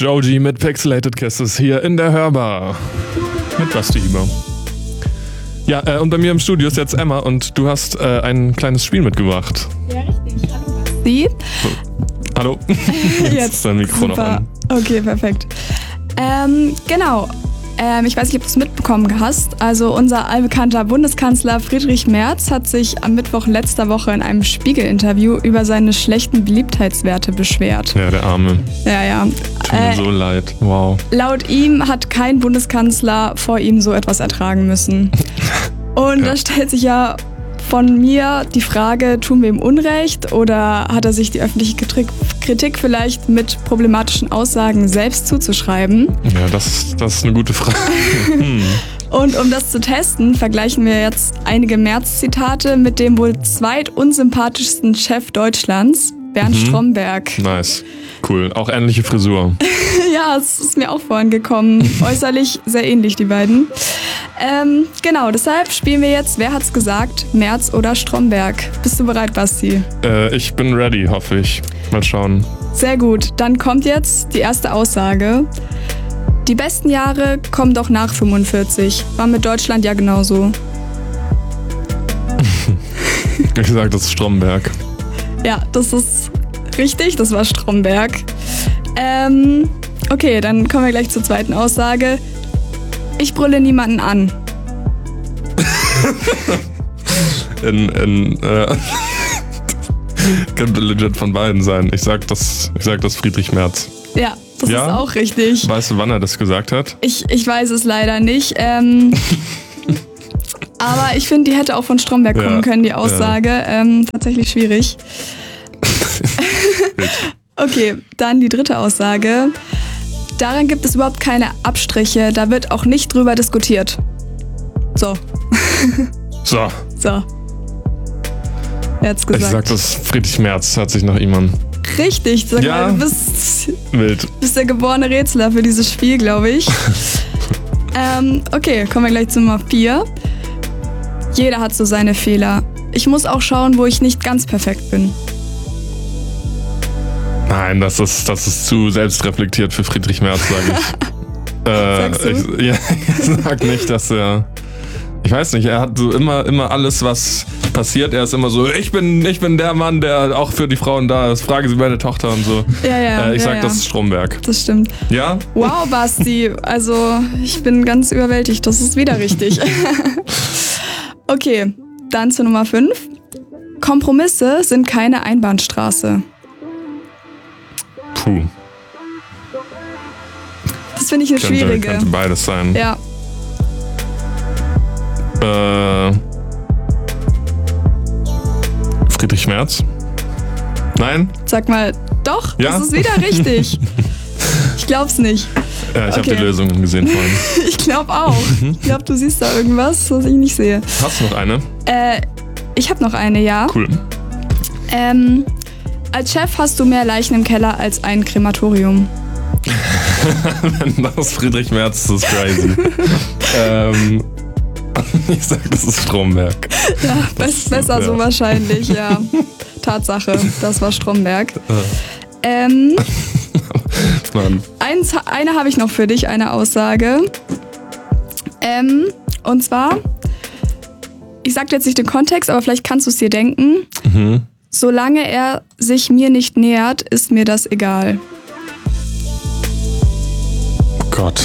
Joji mit Pixelated Kisses hier in der Hörbar. Mit Basti Hieber. Ja, und bei mir im Studio ist jetzt Emma und du hast ein kleines Spiel mitgebracht. Ja, richtig. Hallo Basti. Hallo. Jetzt ist dein Mikrofon super. noch an. Okay, perfekt. Genau. Ich weiß nicht, ob du es mitbekommen hast. Also unser allbekannter Bundeskanzler Friedrich Merz hat sich am Mittwoch letzter Woche in einem Spiegel-Interview über seine schlechten Beliebtheitswerte beschwert. Ja, der Arme. Ja. Tut mir so leid. Wow. Laut ihm hat kein Bundeskanzler vor ihm so etwas ertragen müssen. Und da stellt sich ja von mir die Frage, tun wir ihm Unrecht oder hat er sich die öffentliche Kritik vielleicht mit problematischen Aussagen selbst zuzuschreiben? Ja, das ist eine gute Frage. Und um das zu testen, vergleichen wir jetzt einige Merz-Zitate mit dem wohl zweitunsympathischsten Chef Deutschlands, Bernd Stromberg. Nice. Cool. Auch ähnliche Frisur. Ja, es ist mir auch vorhin gekommen. Äußerlich sehr ähnlich, die beiden. Genau, deshalb spielen wir jetzt Wer hat's gesagt? Merz oder Stromberg? Bist du bereit, Basti? Ich bin ready, hoffe ich. Mal schauen. Sehr gut, dann kommt jetzt die erste Aussage. Die besten Jahre kommen doch nach 45. War mit Deutschland ja genauso. Ich sag, das ist Stromberg. Ja, das ist richtig, das war Stromberg. Okay, dann kommen wir gleich zur zweiten Aussage. Ich brülle niemanden an. Könnte legit von beiden sein. Ich sag das Friedrich Merz. Ja, das ist auch richtig. Weißt du, wann er das gesagt hat? Ich weiß es leider nicht. Aber ich finde, die hätte auch von Stromberg kommen können, die Aussage. Ja. Tatsächlich schwierig. Okay, dann die dritte Aussage. Daran gibt es überhaupt keine Abstriche, da wird auch nicht drüber diskutiert. So. Er hat's gesagt. Ich sag, das Friedrich Merz hört sich nach ihm an. Richtig, sag mal, du bist der geborene Rätsler für dieses Spiel, glaube ich. Okay, kommen wir gleich zu Nummer 4. Jeder hat so seine Fehler. Ich muss auch schauen, wo ich nicht ganz perfekt bin. Nein, das ist zu selbstreflektiert für Friedrich Merz, sage ich. Sagst du? Ich sag nicht, dass er... Ich weiß nicht, er hat so immer alles, was passiert, er ist immer so, ich bin der Mann, der auch für die Frauen da ist, frage sie meine Tochter und so. Ich sag, das ist Stromberg. Das stimmt. Ja? Wow, Basti, also ich bin ganz überwältigt, das ist wieder richtig. Okay, dann zur Nummer 5. Kompromisse sind keine Einbahnstraße. Puh. Das finde ich eine schwierige. Könnte beides sein. Ja. Friedrich Merz? Nein? Sag mal, doch, ja? Das ist wieder richtig. Ich glaub's nicht. Ja, ich habe die Lösungen gesehen vorhin. Ich glaube auch. Ich glaube, du siehst da irgendwas, was ich nicht sehe. Hast du noch eine? Ich habe noch eine, ja. Cool. Als Chef hast du mehr Leichen im Keller als ein Krematorium. Wenn das Friedrich Merz ist, das crazy. Ich sag, das ist Stromberg. Ja, besser so wahrscheinlich, ja. Tatsache, das war Stromberg. Eine habe ich noch für dich, eine Aussage. Und zwar, ich sag dir jetzt nicht den Kontext, aber vielleicht kannst du es dir denken. Solange er sich mir nicht nähert, ist mir das egal. Oh Gott.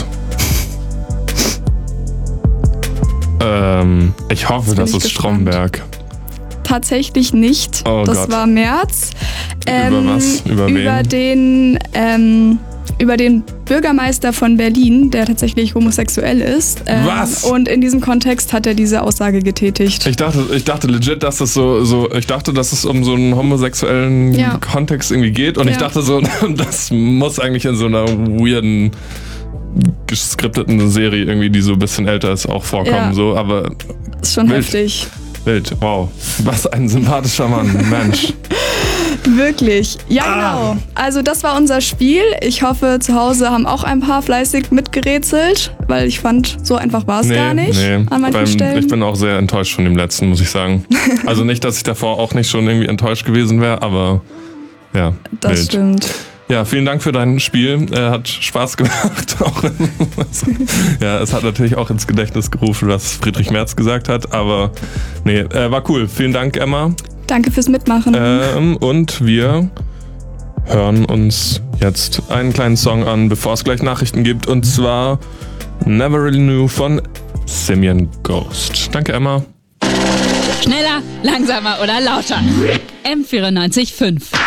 Ich hoffe, das ist Stromberg. Tatsächlich nicht. Oh das Gott. war Merz. Über was? Über wen? Über den Bürgermeister von Berlin, der tatsächlich homosexuell ist. Was? Und in diesem Kontext hat er diese Aussage getätigt. Ich dachte legit, dass es ich dachte, dass es um so einen homosexuellen Kontext irgendwie geht. Und ich dachte so, das muss eigentlich in so einer weirden, geskripteten Serie irgendwie, die so ein bisschen älter ist, auch vorkommen. So, aber ist schon heftig. Wild, wow. Was ein sympathischer Mann, Mensch. Wirklich. Ja, genau. Also das war unser Spiel. Ich hoffe, zu Hause haben auch ein paar fleißig mitgerätselt, weil ich fand, so einfach war es gar nicht an manchen Stellen. Ich bin auch sehr enttäuscht von dem letzten, muss ich sagen. Also nicht, dass ich davor auch nicht schon irgendwie enttäuscht gewesen wäre, aber ja. Das stimmt. Ja, vielen Dank für dein Spiel. Hat Spaß gemacht. Ja, es hat natürlich auch ins Gedächtnis gerufen, was Friedrich Merz gesagt hat, aber nee, war cool. Vielen Dank, Emma. Danke fürs Mitmachen. Und wir hören uns jetzt einen kleinen Song an, bevor es gleich Nachrichten gibt, und zwar Never Really Knew von Simian Ghost. Danke, Emma. Schneller, langsamer oder lauter? M94.5.